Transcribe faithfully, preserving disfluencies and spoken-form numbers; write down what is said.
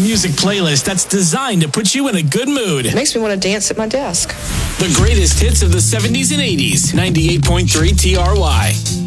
music playlist that's designed to put you in a good mood. It makes me want to dance at my desk. The greatest hits of the seventies and eighties. ninety-eight point three T R Y.